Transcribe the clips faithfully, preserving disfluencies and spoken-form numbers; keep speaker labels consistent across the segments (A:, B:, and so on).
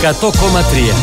A: εκατό κόμμα τρία.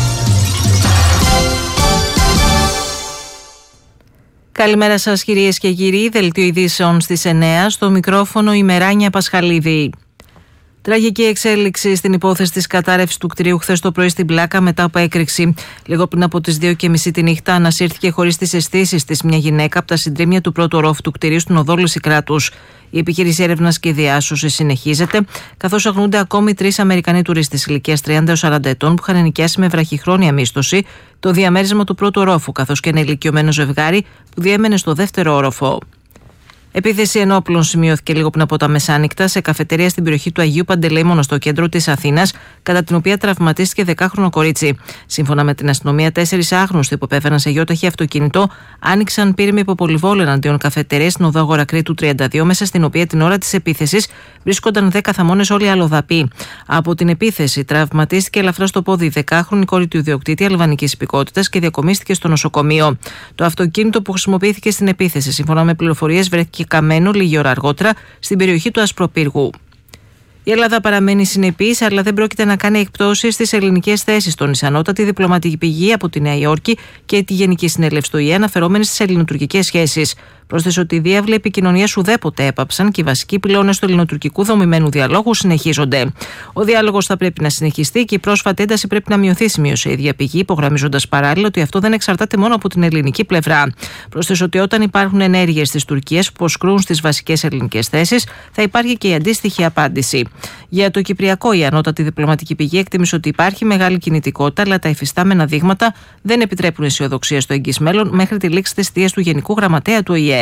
B: Καλημέρα σας κυρίες και κύριοι, δελτίο ειδήσεων στις εννέα, στο μικρόφωνο η Μεράνια Πασχαλίδη. Τραγική εξέλιξη στην υπόθεση της κατάρρευσης του κτηρίου χθες το πρωί στην Πλάκα μετά από έκρηξη. Λίγο πριν από τις δύο και μισή τη νύχτα ανασύρθηκε χωρίς τις αισθήσεις της μια γυναίκα από τα συντρίμμια του πρώτου ορόφου του κτηρίου στην οδό Λυσικράτους. Η επιχείρηση έρευνας και διάσωσης συνεχίζεται, καθώς αγνοούνται ακόμη τρεις Αμερικανοί τουρίστες ηλικίας τριάντα έως σαράντα ετών που είχαν ενοικιάσει με βραχυχρόνια μίσθωση το διαμέρισμα του πρώτου ορόφου, καθώς και ένα ηλικιωμένο ζευγάρι που διέμενε στο δεύτερο όροφο. Επίθεση ενόπλων σημειώθηκε λίγο πριν από τα μεσάνυχτα σε καφετερία στην περιοχή του Αγίου Παντελεήμωνα στο κέντρο της Αθήνας, κατά την οποία τραυματίστηκε δεκάχρονο κορίτσι. Σύμφωνα με την αστυνομία, τέσσερις άγνωστοι που επέβαιναν σε γιόταχη αυτοκίνητο άνοιξαν πύρμη υποπολιβόλου εναντίον καφετερίας στην οδό Αγορακρίτου τριάντα δύο, μέσα στην οποία την ώρα της επίθεσης βρίσκονταν δέκα θαμώνες, όλοι αλλοδαποί. Από την επίθεση τραυματίστηκε ελαφρά στο πόδι η δεκάχρονη κόρη του ιδιοκτήτη αλβανικής υπηκότητας και διακομίστηκε στο νοσοκομείο. Το αυτοκίνητο που χρησιμοποιήθηκε στην επίθεση, σύμφωνα με πληροφορίες, βρέθηκε και καμένο λίγη ώρα αργότερα στην περιοχή του Ασπροπύργου. Η Ελλάδα παραμένει συνεπής, αλλά δεν πρόκειται να κάνει εκπτώσεις στις ελληνικές θέσεις, τόνισε ανώτατη διπλωματική πηγή από τη Νέα Υόρκη και τη Γενική Συνέλευση του ΟΗΕ, αναφερόμενη στις ελληνοτουρκικές σχέσεις. Πρόσθεσε ότι οι διάβλοι επικοινωνίας ουδέποτε έπαψαν και οι βασικοί πυλώνες του ελληνοτουρκικού δομημένου διαλόγου συνεχίζονται. Ο διάλογος θα πρέπει να συνεχιστεί και η πρόσφατη ένταση πρέπει να μειωθεί, σημείωσε η ίδια πηγή, υπογραμμίζοντας παράλληλα ότι αυτό δεν εξαρτάται μόνο από την ελληνική πλευρά. Πρόσθεσε ότι όταν υπάρχουν ενέργειες της Τουρκίας που προσκρούν στις βασικές ελληνικές θέσεις, θα υπάρχει και η αντίστοιχη απάντηση. Για το Κυπριακό, η ανώτατη διπλωματική πηγή εκτίμησε ότι υπάρχει μεγάλη κινητικότητα, αλλά τα υφιστάμενα δείγματα δεν επιτρέπουν αισιοδοξία στο εγγύς μέλλον μέχρι τη λήξη της θητείας του Γενικού Γραμματέα του ΟΗΕ.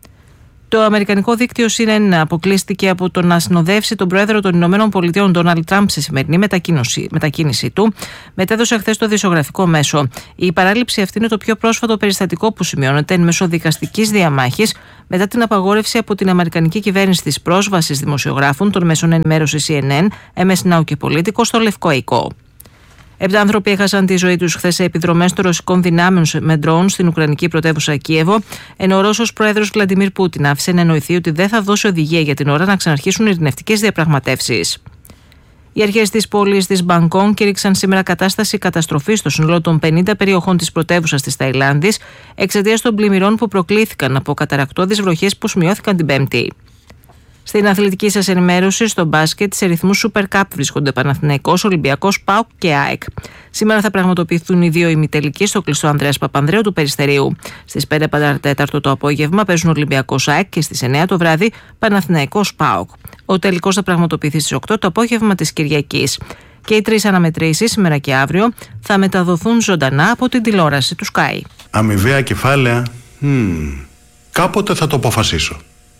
B: Το αμερικανικό δίκτυο σι εν εν αποκλείστηκε από το να συνοδεύσει τον πρόεδρο των Ηνωμένων Πολιτειών, Ντόναλντ Τραμπ, σε σημερινή μετακίνησή του, μετέδωσε χθες το ειδησιογραφικό μέσο. Η παράληψη αυτή είναι το πιο πρόσφατο περιστατικό που σημειώνεται εν μέσω δικαστικής διαμάχης μετά την απαγόρευση από την αμερικανική κυβέρνηση της πρόσβασης δημοσιογράφων των μέσων ενημέρωσης σι εν εν, εμ ες Now και Politico στο Λευκό Οικό. Επτά άνθρωποι έχασαν τη ζωή τους χθες σε επιδρομές των ρωσικών δυνάμεων με ντρόουν στην ουκρανική πρωτεύουσα Κίεβο, ενώ ο Ρώσος πρόεδρος Βλαντιμίρ Πούτιν άφησε να εννοηθεί ότι δεν θα δώσει οδηγία για την ώρα να ξαναρχίσουν ειρηνευτικές διαπραγματεύσεις. Οι αρχές της πόλης της Μπαγκόνγκ κήρυξαν σήμερα κατάσταση καταστροφής στο σύνολο των πενήντα περιοχών της πρωτεύουσας της Ταϊλάνδης εξαιτίας των πλημμυρών που προκλήθηκαν από καταρρακτώδεις βροχές που σημειώθηκαν την Πέμπτη. Στην αθλητική σας ενημέρωση, στο μπάσκετ, σε ρυθμούς Super Cup βρίσκονται Παναθηναϊκός, Ολυμπιακός, ΠΑΟΚ και ΑΕΚ. Σήμερα θα πραγματοποιηθούν οι δύο ημιτελικοί στο κλειστό Ανδρέας Παπανδρέου του Περιστερίου. Στις πέντε παρατέταρτο το απόγευμα παίζουν Ολυμπιακός ΑΕΚ και στις εννέα το βράδυ Παναθηναϊκός, ΠΑΟΚ. Ο τελικός θα πραγματοποιηθεί στις οκτώ το απόγευμα της Κυριακής. Και οι τρεις αναμετρήσεις, σήμερα και αύριο, θα μεταδοθούν ζωντανά από την τηλεόραση του Sky.
C: Αμοιβαία κεφάλαια, hmm, κάποτε θα το αποφασίσω.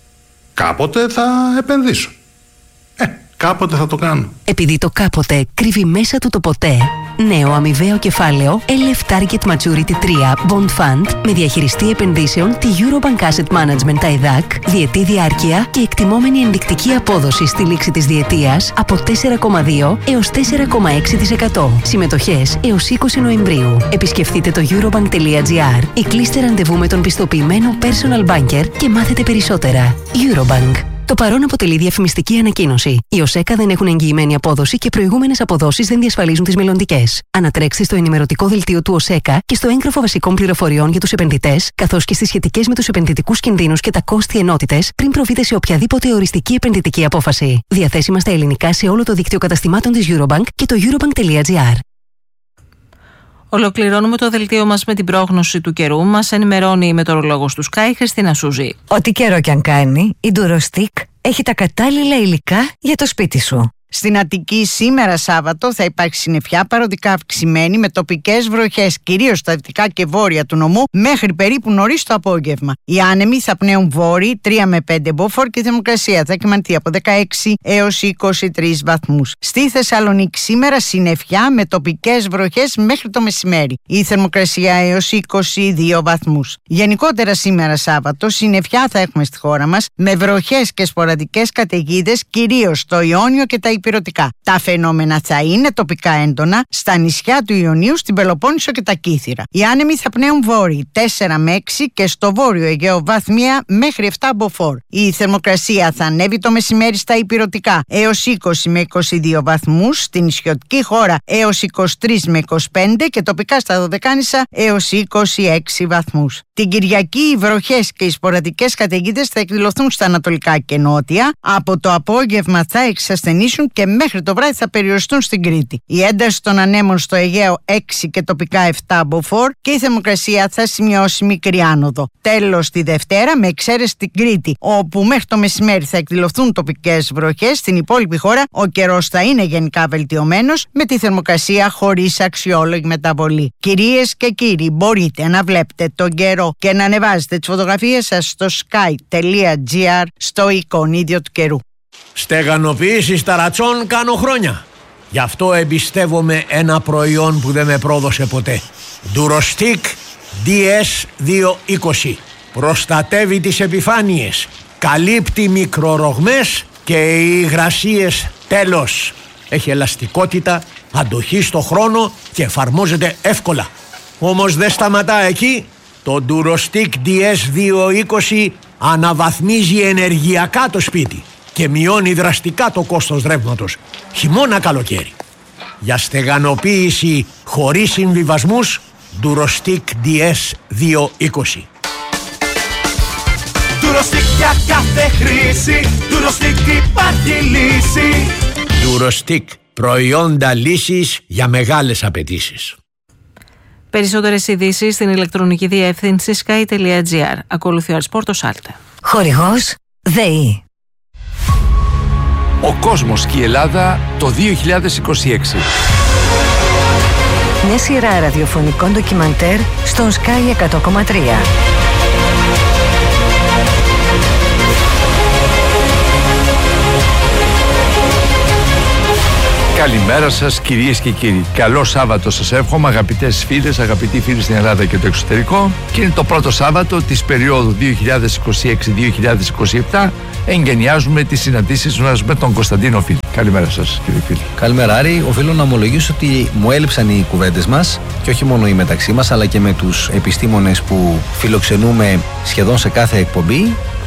C: Κάποτε θα επενδύσω. Ε, κάποτε θα το κάνω.
D: Επειδή το κάποτε κρύβει μέσα του το ποτέ, νέο αμοιβαίο κεφάλαιο ελ εφ Target Maturity τρία Bond Fund με διαχειριστή επενδύσεων τη Eurobank Asset Management άι ντι έι σι, διετή διάρκεια και εκτιμόμενη ενδεικτική απόδοση στη λήξη της διετίας από τέσσερα κόμμα δύο έως τέσσερα κόμμα έξι τοις εκατό. Συμμετοχές έως είκοσι Νοεμβρίου. Επισκεφτείτε το eurobank.gr ή κλείστε ραντεβού με τον πιστοποιημένο personal banker και μάθετε περισσότερα. Eurobank. Το παρόν αποτελεί διαφημιστική ανακοίνωση. Οι ΟΣΕΚΑ δεν έχουν εγγυημένη απόδοση και προηγούμενες αποδόσεις δεν διασφαλίζουν τις μελλοντικές. Ανατρέξτε στο ενημερωτικό δελτίο του ΟΣΕΚΑ και στο έγγραφο βασικών πληροφοριών για τους επενδυτές, καθώς και στις σχετικές με τους επενδυτικούς κινδύνους και τα κόστη ενότητες, πριν προβείτε σε οποιαδήποτε οριστική επενδυτική απόφαση. Διαθέσιμα στα ελληνικά σε όλο το δίκτυο καταστημάτων της Eurobank και το eurobank.gr.
B: Ολοκληρώνουμε το δελτίο μας με την πρόγνωση του καιρού. Μας ενημερώνει η μετεωρολόγος του Sky, Χριστίνα Σούζη.
E: Ό,τι καιρό κι αν κάνει, η Durostic έχει τα κατάλληλα υλικά για το σπίτι σου. Στην Αττική σήμερα Σάββατο θα υπάρξει συννεφιά παροδικά αυξημένη με τοπικές βροχές κυρίως στα δυτικά και βόρεια του νομού μέχρι περίπου νωρίς το απόγευμα. Οι άνεμοι θα πνέουν βόρειοι τρία με πέντε μποφόρ και η θερμοκρασία θα κυμανθεί από δεκαέξι έως είκοσι τρεις βαθμούς. Στη Θεσσαλονίκη σήμερα συννεφιά με τοπικές βροχές μέχρι το μεσημέρι. Η θερμοκρασία έως είκοσι δύο βαθμούς. Γενικότερα σήμερα Σάββατο συννεφιά θα έχουμε στη χώρα μας με βροχές και σποραδικές καταιγίδες κυρίως στο Ιόνιο και τα ηπειρωτικά. Τα φαινόμενα θα είναι τοπικά έντονα στα νησιά του Ιωνίου, στην Πελοπόννησο και τα Κύθυρα. Οι άνεμοι θα πνέουν βόρειοι τέσσερα με έξι και στο βόρειο Αιγαίο βαθμία μέχρι επτά μποφόρ. Η θερμοκρασία θα ανέβει το μεσημέρι στα ηπειρωτικά έως είκοσι με είκοσι δύο βαθμούς, στην νησιωτική χώρα έως είκοσι τρεις με είκοσι πέντε και τοπικά στα Δωδεκάνησα έως είκοσι έξι βαθμούς. Την Κυριακή οι βροχές και οι σποραδικές καταιγίδες θα εκδηλωθούν στα ανατολικά και νότια. Από το απόγευμα θα εξασθενήσουν και μέχρι το βράδυ θα περιοριστούν στην Κρήτη. Η ένταση των ανέμων στο Αιγαίο έξι και τοπικά επτά μποφόρ και η θερμοκρασία θα σημειώσει μικρή άνοδο. Τέλος τη Δευτέρα, με εξαίρεση την Κρήτη, όπου μέχρι το μεσημέρι θα εκδηλωθούν τοπικές βροχές, στην υπόλοιπη χώρα ο καιρός θα είναι γενικά βελτιωμένος, με τη θερμοκρασία χωρίς αξιόλογη μεταβολή. Κυρίες και κύριοι, μπορείτε να βλέπετε τον καιρό και να ανεβάζετε τις φωτογραφίες σας στο sky.gr στο εικονίδιο του καιρού.
A: Στεγανοποίηση ταρατσών κάνω χρόνια. Γι' αυτό εμπιστεύομαι ένα προϊόν που δεν με πρόδωσε ποτέ. Durostic ντι ες διακόσια είκοσι. Προστατεύει τις επιφάνειες, καλύπτει μικρορογμές και οι υγρασίες τέλος. Έχει ελαστικότητα, αντοχή στο χρόνο και εφαρμόζεται εύκολα. Όμως δεν σταματά εκεί. Το Durostic ντι ες διακόσια είκοσι αναβαθμίζει ενεργειακά το σπίτι και μειώνει δραστικά το κόστος ρεύματος, χειμώνα καλοκαίρι. Για στεγανοποίηση χωρίς συμβιβασμούς, Durostic ντι ες διακόσια είκοσι.
F: Durostic για κάθε χρήση, Durostic υπάρχει λύση.
A: Durostic, προϊόντα λύσης για μεγάλες απαιτήσεις.
B: Περισσότερες ειδήσεις στην ηλεκτρονική διεύθυνση sky.gr. Ακολουθεί ο Αρσπόρτο Σάλτε.
D: Χορηγός ΔΕΗ.
G: Ο κόσμος και η Ελλάδα το δύο χιλιάδες είκοσι έξι.
D: Μια σειρά ραδιοφωνικών ντοκιμαντέρ στον Sky εκατό κόμμα τρία.
G: Καλημέρα σας κυρίες και κύριοι. Καλό Σάββατο σας εύχομαι, αγαπητές φίλες, αγαπητοί φίλοι στην Ελλάδα και το εξωτερικό. Και είναι το πρώτο Σάββατο της περίοδου δύο χιλιάδες είκοσι έξι δύο χιλιάδες είκοσι επτά. Εγγενιάζουμε τις συναντήσεις μας με τον Κωνσταντίνο Φίλη. Καλημέρα σας κύριε Φίλη.
H: Καλημέρα Άρη. Οφείλω να ομολογήσω ότι μου έλειψαν οι κουβέντες μας και όχι μόνο οι μεταξύ μας, αλλά και με τους επιστήμονες που φιλοξενούμε σχεδόν σε κάθε εκπομπή.